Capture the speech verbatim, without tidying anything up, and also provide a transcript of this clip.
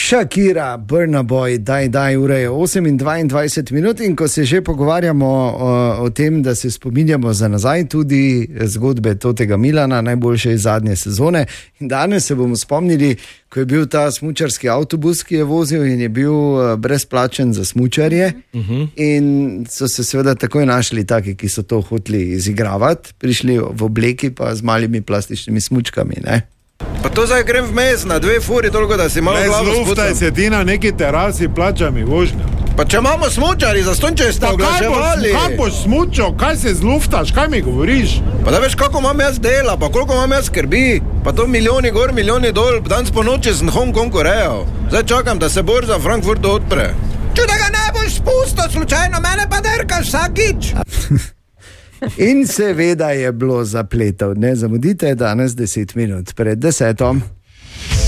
Shakira, Burna Boy, daj, daj, ura je osem in dvaindvajset minut in ko se že pogovarjamo o, o tem, da se spominjamo za nazaj tudi zgodbe Totega Milana, najboljše iz zadnje sezone. In danes se bomo spomnili, ko je bil ta smučarski avtobus, ki je vozil in je bil brezplačen za smučarje. Uh-huh. In so se seveda takoj našli taki, ki so to hoteli izigravati, prišli v obleki pa z malimi plastičnimi smučkami, ne? Pa to zdaj grem vmes na dve furi, toliko da si malo glavo sputam. Zluftaj se ti na neki terasi, plača mi vožnja. Pa če imamo smučari, zastonj če ste oglaševali. Kaj boš smučal, kaj se zluftaš, kaj mi govoriš? Pa da veš, kako imam jaz dela, pa koliko imam jaz skrbi. Pa to milijoni gor, milijoni dol, danes po noči sem Hong Kongu rejal. Zdaj čakam, da se borza v Frankfurtu odpre. Če da ga ne boš spustil slučajno, mene pa derkaš vsakič. In seveda je bilo zapletov. Ne zamudite, danes deset minut pred desetom.